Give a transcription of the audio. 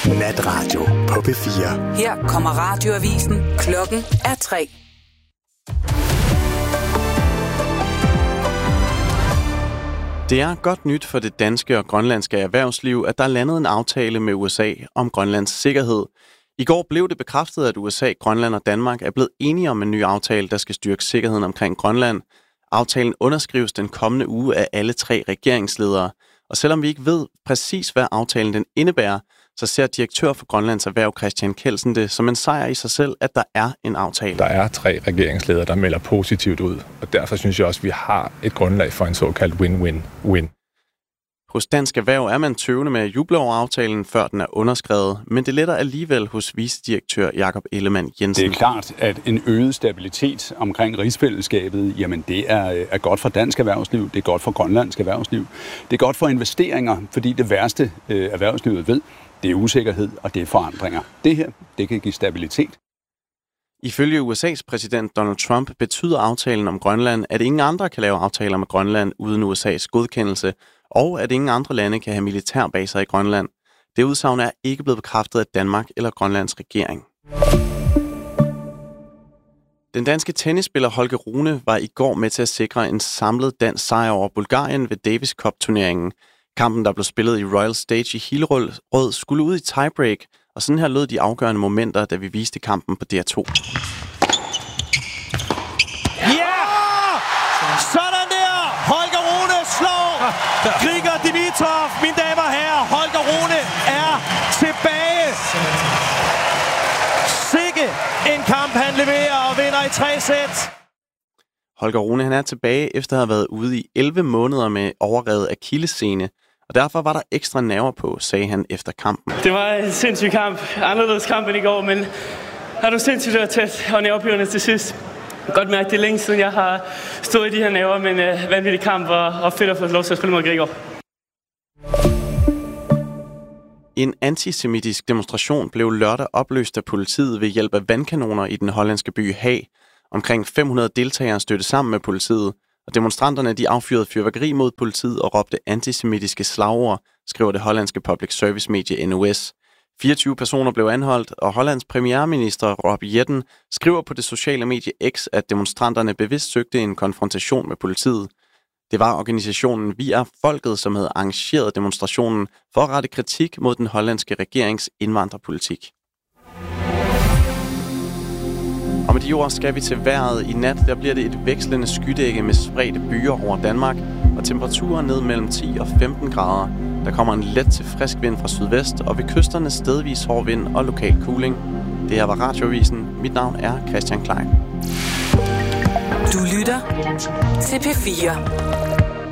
Natradio på P4. Her kommer radioavisen. Klokken er 3. Det er godt nyt for det danske og grønlandske erhvervsliv, at der er landet en aftale med USA om Grønlands sikkerhed. I går blev det bekræftet, at USA, Grønland og Danmark er blevet enige om en ny aftale, der skal styrke sikkerheden omkring Grønland. Aftalen underskrives den kommende uge af alle 3 regeringsledere. Og selvom vi ikke ved præcis, hvad aftalen den indebærer, så ser direktør for Grønlands Erhverv Christian Kelsen det som en sejr i sig selv, at der er en aftale. Der er 3 regeringsledere, der melder positivt ud, og derfor synes jeg også, at vi har et grundlag for en såkaldt win-win-win. Hos Dansk Erhverv er man tøvende med at juble over aftalen, før den er underskrevet, men det letter alligevel hos vicedirektør Jakob Ellemann Jensen. Det er klart, at en øget stabilitet omkring rigsfællesskabet, jamen det er godt for dansk erhvervsliv, det er godt for grønlandsk erhvervsliv, det er godt for investeringer, fordi det værste erhvervslivet ved, det er usikkerhed og det er forandringer. Det her, det kan give stabilitet. Ifølge USA's præsident Donald Trump betyder aftalen om Grønland, at ingen andre kan lave aftaler med Grønland uden USA's godkendelse, og at ingen andre lande kan have militærbaser i Grønland. Det udsagn er ikke blevet bekræftet af Danmark eller Grønlands regering. Den danske tennisspiller Holger Rune var i går med til at sikre en samlet dansk sejr over Bulgarien ved Davis Cup-turneringen. Kampen, der blev spillet i Royal Stage i Hillerød, skulle ud i tiebreak, og sådan her lød de afgørende momenter, da vi viste kampen på DR2. Ja! Sådan der! Holger Rune slår Grigor Dimitrov. Mine damer og herrer, Holger Rune er tilbage. Sikke en kamp, han leverer og vinder i 3 sæt. Holger Rune han er tilbage efter at have været ude i 11 måneder med overrevet akillessene, og derfor var der ekstra nerver på, sagde han efter kampen. Det var en sindssyg kamp, anderledes kamp end i går, men har du sindssygt været tæt og nervepirrende til sidst. Godt mærke, det er længe siden jeg har stået i de her nerver, men vanvittig kamp og fedt at få lov til at spille mod Grigor. En antisemitisk demonstration blev lørdag opløst af politiet ved hjælp af vandkanoner i den hollandske by Haag. Omkring 500 deltagere stødte sammen med politiet, og demonstranterne de affyrede fyrværkeri mod politiet og råbte antisemitiske slagord, skriver det hollandske public service medie NOS. 24 personer blev anholdt, og Hollands premierminister Rob Jetten skriver på det sociale medie X, at demonstranterne bevidst søgte en konfrontation med politiet. Det var organisationen Vi er Folket, som havde arrangeret demonstrationen for at rette kritik mod den hollandske regerings indvandrerpolitik. Og med de ord skal vi til vejret. I nat der bliver det et vekslende skydække med spredte byer over Danmark, og temperaturer ned mellem 10 og 15 grader. Der kommer en let til frisk vind fra sydvest, og ved kysterne stedvis hård vind og lokal kuling. Det her var Radioavisen. Mit navn er Christian Klein. Du lytter til P4.